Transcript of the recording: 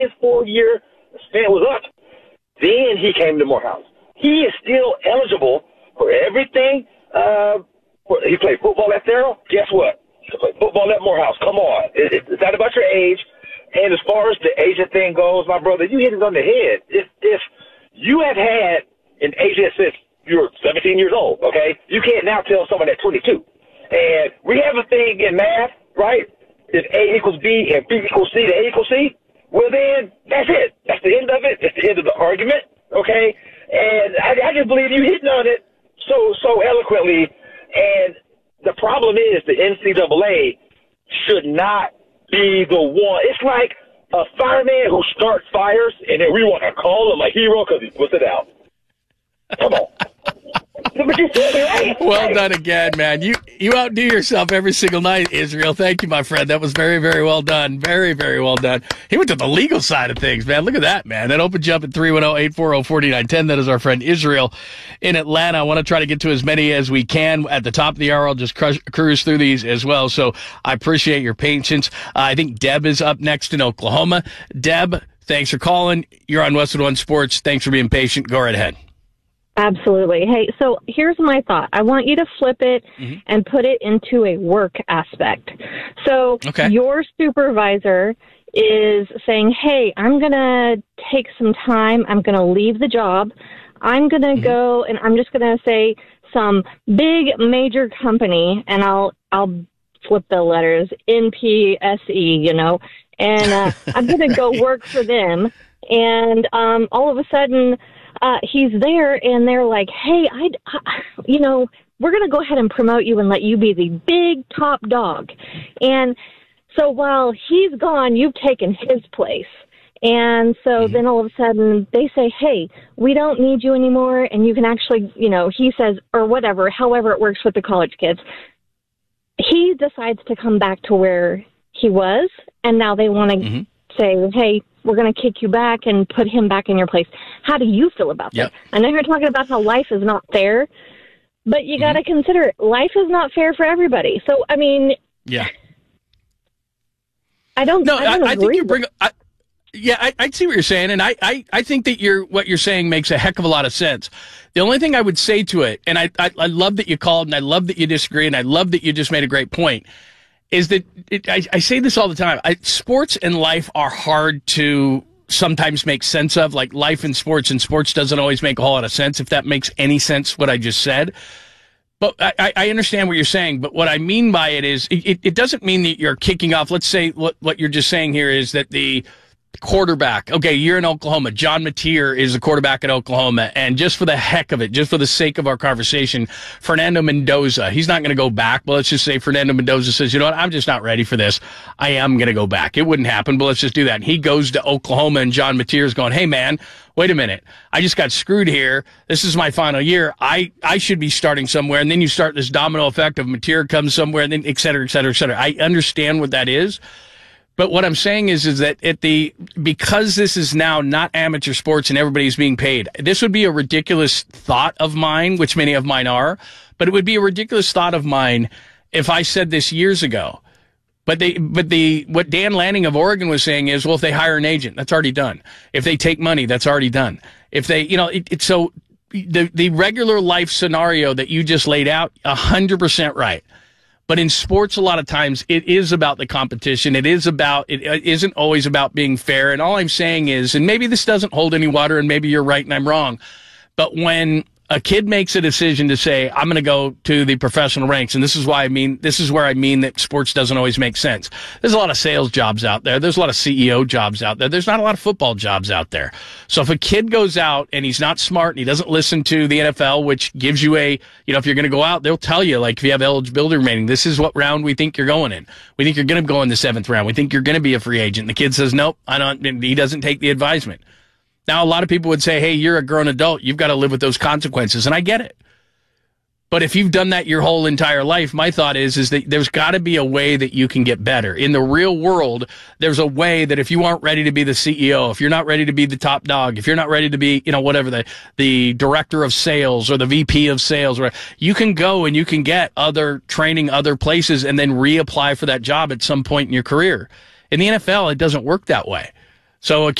his 4-year span was up, then he came to Morehouse. He is still eligible for everything. He played football at Farrell. Guess what? He played football at Morehouse. Come on. It's not about your age. And as far as the agent thing goes, my brother, you hit it on the head. If you have had an agent since you were 17 years old, okay, you can't now tell someone at 22. And we have a thing in math, right? If A equals B and B equals C to A equals C, well, then that's it. That's the end of it. It's the end of the argument, okay? And I just believe you hitting on it so eloquently. And the problem is the NCAA should not be the one. It's like a fireman who starts fires, and then we want to call him a hero because he puts it out. Come on. But you feel me, right? Well done again, man. You outdo yourself every single night, Israel. Thank you, my friend. That was very, very well done. Very, very well done. He went to the legal side of things, man. Look at that, man. That opens you up at 310-840-4910. That is our friend Israel in Atlanta. I want to try to get to as many as we can at the top of the hour. I'll just cruise through these as well. So I appreciate your patience. I think Deb is up next in Oklahoma. Deb, thanks for calling. You're on Westwood One Sports. Thanks for being patient. Go right ahead. Absolutely. Hey, so here's my thought. I want you to flip it and put it into a work aspect. So your supervisor is saying, hey, I'm going to take some time. I'm going to leave the job. I'm going to go and I'm just going to say some big major company, and I'll flip the letters, NPSE, and I'm going to go work for them. And all of a sudden, he's there, and they're like, hey, we're going to go ahead and promote you and let you be the big top dog. And so while he's gone, you've taken his place. And so then all of a sudden they say, hey, we don't need you anymore. And you can actually, he says, or whatever, however it works with the college kids. He decides to come back to where he was. And now they want to say, hey, we're going to kick you back and put him back in your place. How do you feel about that? I know you're talking about how life is not fair, but you got to consider it. Life is not fair for everybody. So, I mean, I think you bring. I see what you're saying, and I think that what you're saying makes a heck of a lot of sense. The only thing I would say to it, and I love that you called, and I love that you disagree, and I love that you just made a great point, is that I say this all the time. Sports and life are hard to sometimes make sense of, like life and sports doesn't always make a whole lot of sense, if that makes any sense, what I just said. But I understand what you're saying, but what I mean by it is it doesn't mean that you're kicking off. Let's say what you're just saying here is that the quarterback, okay, you're in Oklahoma. John Mateer is the quarterback at Oklahoma, and just for the heck of it, just for the sake of our conversation, Fernando Mendoza, he's not going to go back, but let's just say Fernando Mendoza says, you know what, I'm just not ready for this. I am going to go back. It wouldn't happen, but let's just do that. And he goes to Oklahoma, and John Mateer is going, hey, man, wait a minute. I just got screwed here. This is my final year. I should be starting somewhere. And then you start this domino effect of Mateer comes somewhere, and then et cetera, et cetera, et cetera. I understand what that is. But what I'm saying is that because this is now not amateur sports and everybody's being paid, this would be a ridiculous thought of mine, which many of mine are, but it would be a ridiculous thought of mine if I said this years ago. But what Dan Lanning of Oregon was saying is, well, if they hire an agent, that's already done. If they take money, that's already done. If they, so the regular life scenario that you just laid out, 100% right. But in sports, a lot of times it is about the competition. It isn't always about being fair. And all I'm saying is, and maybe this doesn't hold any water, and maybe you're right and I'm wrong, but when a kid makes a decision to say, I'm going to go to the professional ranks, and this is where I mean that sports doesn't always make sense. There's a lot of sales jobs out there. There's a lot of CEO jobs out there. There's not a lot of football jobs out there. So if a kid goes out and he's not smart and he doesn't listen to the NFL, which gives you if you're going to go out, they'll tell you, like, if you have eligibility remaining, this is what round we think you're going in. We think you're going to go in the 7th round. We think you're going to be a free agent. The kid says, nope, I don't. And he doesn't take the advisement. Now, a lot of people would say, hey, you're a grown adult. You've got to live with those consequences. And I get it. But if you've done that your whole entire life, my thought is that there's got to be a way that you can get better. In the real world, there's a way that if you aren't ready to be the CEO, if you're not ready to be the top dog, if you're not ready to be, whatever, the director of sales or the VP of sales, you can go and you can get other training other places and then reapply for that job at some point in your career. In the NFL, it doesn't work that way. So